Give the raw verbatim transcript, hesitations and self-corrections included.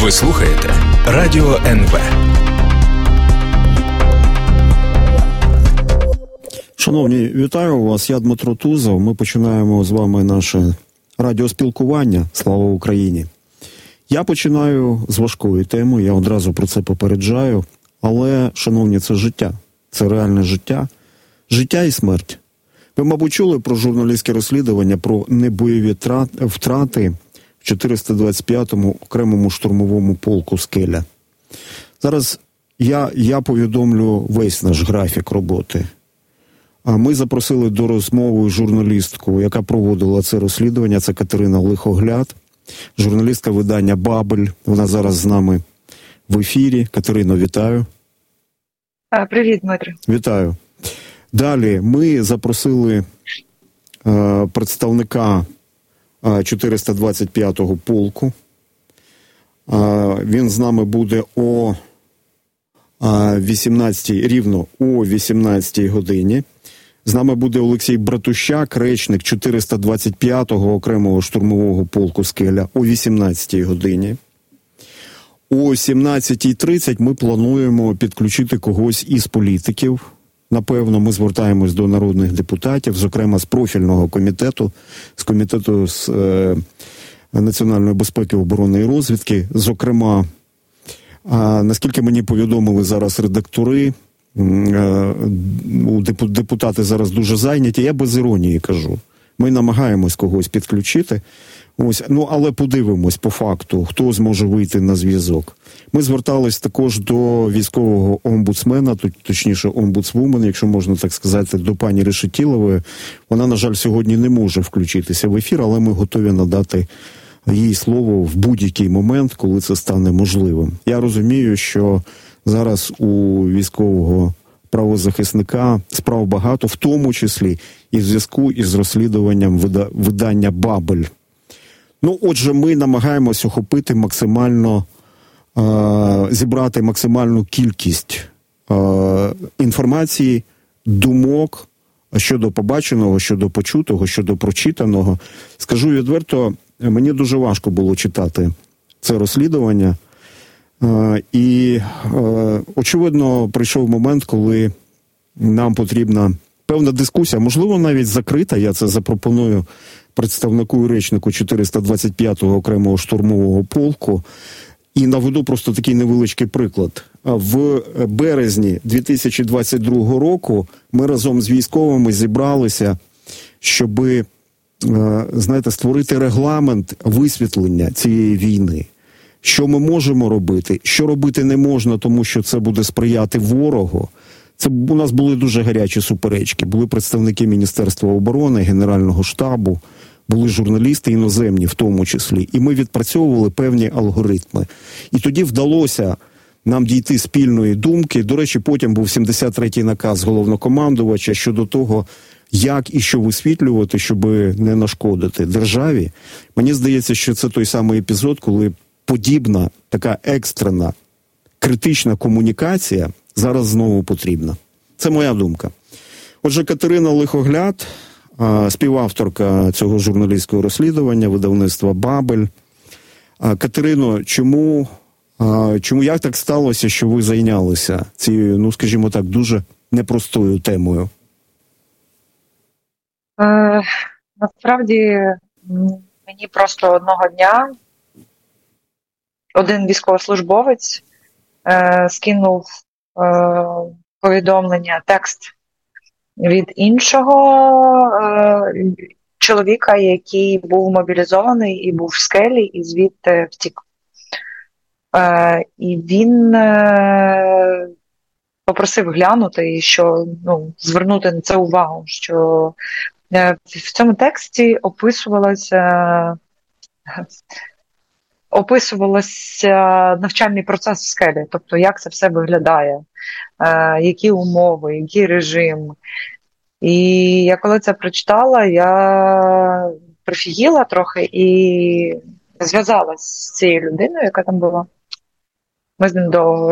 Ви слухаєте Радіо ен ве. Шановні, вітаю вас, я Дмитро Тузов. Ми починаємо з вами наше радіоспілкування. Слава Україні! Я починаю з важкої теми, я одразу про це попереджаю. Але, шановні, це життя. Це реальне життя. Життя і смерть. Ви, мабуть, чули про журналістське розслідування про небойові втрати в чотириста двадцять п'ятому окремому штурмовому полку «Скеля». Зараз я, я повідомлю весь наш графік роботи. Ми запросили до розмови журналістку, яка проводила це розслідування. Це Катерина Лихогляд, журналістка видання «Бабель». Вона зараз з нами в ефірі. Катерино, вітаю. Привіт, Дмитро. Вітаю. Далі ми запросили е, представника е, чотириста двадцять п'ятого полку. Е, він з нами буде о е, вісімнадцятій, рівно о вісімнадцятій годині. З нами буде Олексій Братущак, речник чотириста двадцять п'ятого окремого штурмового полку «Скеля» о вісімнадцятій годині. О сімнадцятій тридцять ми плануємо підключити когось із політиків. Напевно, ми звертаємось до народних депутатів, зокрема з профільного комітету, з комітету з е, національної безпеки, оборони і розвідки. Зокрема, е, наскільки мені повідомили зараз редактори, е, депутати зараз дуже зайняті, я без іронії кажу. Ми намагаємось когось підключити. Ось, ну, але подивимось по факту, хто зможе вийти на зв'язок. Ми звертались також до військового омбудсмена, точніше омбудсвумен, якщо можна так сказати, до пані Решетілової. Вона, на жаль, сьогодні не може включитися в ефір, але ми готові надати їй слово в будь-який момент, коли це стане можливим. Я розумію, що зараз у військового правозахисника справ багато, в тому числі і в зв'язку із розслідуванням видання «Бабель». Ну, отже, ми намагаємося охопити максимально, е, зібрати максимальну кількість е, інформації, думок щодо побаченого, щодо почутого, щодо прочитаного. Скажу відверто, мені дуже важко було читати це розслідування. Е, і, е, очевидно, прийшов момент, коли нам потрібна певна дискусія, можливо, навіть закрита, я це запропоную представнику і речнику чотириста двадцять п'ятого окремого штурмового полку. І наведу просто такий невеличкий приклад. В березні дві тисячі двадцять другого року ми разом з військовими зібралися, щоб, знаєте, створити регламент висвітлення цієї війни. Що ми можемо робити, що робити не можна, тому що це буде сприяти ворогу. Це у нас були дуже гарячі суперечки. Були представники Міністерства оборони, Генерального штабу, були журналісти іноземні в тому числі. І ми відпрацьовували певні алгоритми. І тоді вдалося нам дійти спільної думки. До речі, потім був сімдесят третій наказ головнокомандувача щодо того, як і що висвітлювати, щоб не нашкодити державі. Мені здається, що це той самий епізод, коли подібна, така екстрена, критична комунікація зараз знову потрібна. Це моя думка. Отже, Катерина Лихогляд, співавторка цього журналістського розслідування, видавництва «Бабель». Катерино, чому, чому, як так сталося, що ви зайнялися цією, ну, скажімо так, дуже непростою темою? Е, насправді, мені просто одного дня один військовослужбовець е, скинув е, повідомлення, текст від іншого е, чоловіка, який був мобілізований і був в Скелі, і звідти втік. Е, і він е, попросив глянути і що, ну, звернути на це увагу, що е, в цьому тексті описувалося описувалося навчальний процес в Скелі, тобто як це все виглядає, е, які умови, який режим. І я коли це прочитала, я прифігіла трохи і зв'язалась з цією людиною, яка там була. Ми з ним довго